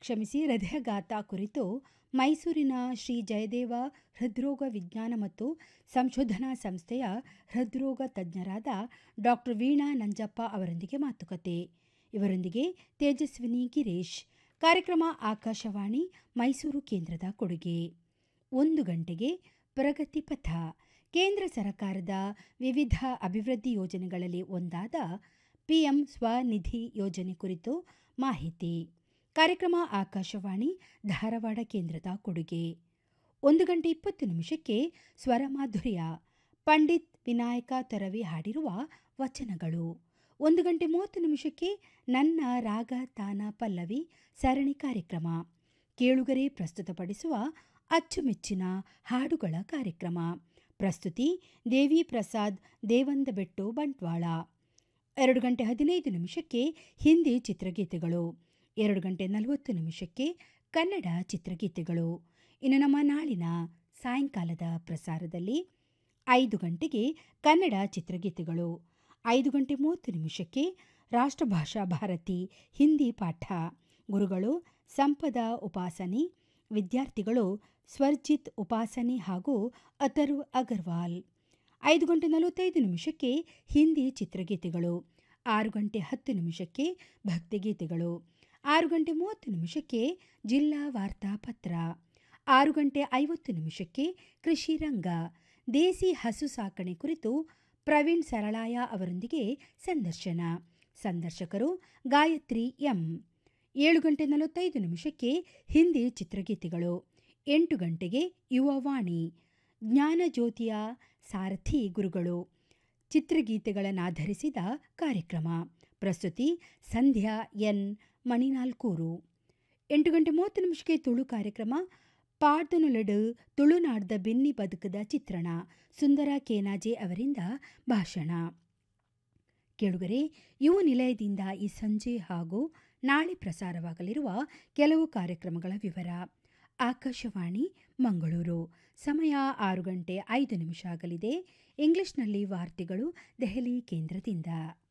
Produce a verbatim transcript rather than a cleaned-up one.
ಕ್ಷಮಿಸಿ ಹೃದಯಘಾತ ಕುರಿತು ಮೈಸೂರಿನ ಶ್ರೀ ಜಯದೇವ ಹೃದ್ರೋಗ ವಿಜ್ಞಾನ ಮತ್ತು ಸಂಶೋಧನಾ ಸಂಸ್ಥೆಯ ಹೃದ್ರೋಗ ತಜ್ಞರಾದ ಡಾಕ್ಟರ್ ವೀಣಾ ನಂಜಪ್ಪ ಅವರೊಂದಿಗೆ ಮಾತುಕತೆ. ಇವರೊಂದಿಗೆ ತೇಜಸ್ವಿನಿ ಗಿರೀಶ್. ಕಾರ್ಯಕ್ರಮ ಆಕಾಶವಾಣಿ ಮೈಸೂರು ಕೇಂದ್ರದ ಕೊಡುಗೆ. ಒಂದು ಗಂಟೆಗೆ ಪ್ರಗತಿ ಪಥ. ಕೇಂದ್ರ ಸರ್ಕಾರದ ವಿವಿಧ ಅಭಿವೃದ್ಧಿ ಯೋಜನೆಗಳಲ್ಲಿ ಒಂದಾದ ಪಿಎಂ ಸ್ವನಿಧಿ ಯೋಜನೆ ಕುರಿತು ಮಾಹಿತಿ. ಕಾರ್ಯಕ್ರಮ ಆಕಾಶವಾಣಿ ಧಾರವಾಡ ಕೇಂದ್ರದ ಕೊಡುಗೆ. ಒಂದು ಗಂಟೆ ಇಪ್ಪತ್ತು ನಿಮಿಷಕ್ಕೆ ಸ್ವರಮಾಧುರ್ಯ, ಪಂಡಿತ್ ವಿನಾಯಕ ತೊರವಿ ಹಾಡಿರುವ ವಚನಗಳು. ಒಂದು ಗಂಟೆ ಮೂವತ್ತು ನಿಮಿಷಕ್ಕೆ ನನ್ನ ರಾಗ ತಾನ ಪಲ್ಲವಿ ಸರಣಿ ಕಾರ್ಯಕ್ರಮ. ಕೇಳುಗರೆ ಪ್ರಸ್ತುತಪಡಿಸುವ ಅಚ್ಚುಮೆಚ್ಚಿನ ಹಾಡುಗಳ ಕಾರ್ಯಕ್ರಮ. ಪ್ರಸ್ತುತಿ ದೇವಿ ಪ್ರಸಾದ್ ದೇವಂದಬೆಟ್ಟು ಬಂಟ್ವಾಳ. ಎರಡು ಗಂಟೆ ಹದಿನೈದು ನಿಮಿಷಕ್ಕೆ ಹಿಂದಿ ಚಿತ್ರಗೀತೆಗಳು. ಎರಡು ಗಂಟೆ ನಲವತ್ತು ನಿಮಿಷಕ್ಕೆ ಕನ್ನಡ ಚಿತ್ರಗೀತೆಗಳು. ಇನ್ನು ನಮ್ಮ ನಾಳಿನ ಸಾಯಂಕಾಲದ ಪ್ರಸಾರದಲ್ಲಿ ಐದು ಗಂಟೆಗೆ ಕನ್ನಡ ಚಿತ್ರಗೀತೆಗಳು. ಐದು ಗಂಟೆ ಮೂವತ್ತು ನಿಮಿಷಕ್ಕೆ ರಾಷ್ಟ್ರಭಾಷಾ ಭಾರತಿ ಹಿಂದಿ ಪಾಠ. ಗುರುಗಳು ಸಂಪದ ಉಪಾಸನಿ, ವಿದ್ಯಾರ್ಥಿಗಳು ಸ್ವರ್ಜಿತ್ ಉಪಾಸನಿ ಹಾಗೂ ಅತರು ಅಗರ್ವಾಲ್. ಐದು ಗಂಟೆ ನಲವತ್ತೈದು ನಿಮಿಷಕ್ಕೆ ಹಿಂದಿ ಚಿತ್ರಗೀತೆಗಳು. ಆರು ಗಂಟೆ ಹತ್ತು ನಿಮಿಷಕ್ಕೆ ಭಕ್ತಿಗೀತೆಗಳು. ಆರು ಗಂಟೆ ಮೂವತ್ತು ನಿಮಿಷಕ್ಕೆ ಜಿಲ್ಲಾ ವಾರ್ತಾ ಪತ್ರ. ಆರು ಗಂಟೆ ಐವತ್ತು ನಿಮಿಷಕ್ಕೆ ಕೃಷಿ ರಂಗ, ದೇಸಿ ಹಸು ಸಾಕಣೆ ಕುರಿತು ಪ್ರವೀಣ್ ಸರಳಾಯ ಅವರೊಂದಿಗೆ ಸಂದರ್ಶನ. ಸಂದರ್ಶಕರು ಗಾಯತ್ರಿ ಎಂ. ಏಳು ಗಂಟೆ ನಲವತ್ತೈದು ನಿಮಿಷಕ್ಕೆ ಹಿಂದಿ ಚಿತ್ರಗೀತೆಗಳು. ಎಂಟು ಗಂಟೆಗೆ ಯುವವಾಣಿ, ಜ್ಞಾನಜ್ಯೋತಿಯ ಸಾರಥಿ ಗುರುಗಳು ಚಿತ್ರಗೀತೆಗಳನ್ನಾಧರಿಸಿದ ಕಾರ್ಯಕ್ರಮ. ಪ್ರಸ್ತುತಿ ಸಂಧ್ಯಾ ಎನ್ ಮಣಿನಾಲ್ಕೂರು. ಎಂಟು ಗಂಟೆ ಮೂವತ್ತು ನಿಮಿಷಕ್ಕೆ ತುಳು ಕಾರ್ಯಕ್ರಮ. ಪಾಡ್ದನುಲಡು ತುಳುನಾಡ್ದ ಬೆನ್ನಿ ಬದುಕದ ಚಿತ್ರಣ, ಸುಂದರ ಕೇನಾಜೆ ಅವರಿಂದ ಭಾಷಣ. ಕೇಳುಗರೆ, ಯುವ ನಿಲಯದಿಂದ ಈ ಸಂಜೆ ಹಾಗೂ ನಾಳೆ ಪ್ರಸಾರವಾಗಲಿರುವ ಕೆಲವು ಕಾರ್ಯಕ್ರಮಗಳ ವಿವರ. ಆಕಾಶವಾಣಿ ಮಂಗಳೂರು. ಸಮಯ ಆರು ಗಂಟೆ ಐದು ನಿಮಿಷ ಆಗಲಿದೆ. ಇಂಗ್ಲಿಷ್ನಲ್ಲಿ ವಾರ್ತೆಗಳು ದೆಹಲಿ ಕೇಂದ್ರದಿಂದ.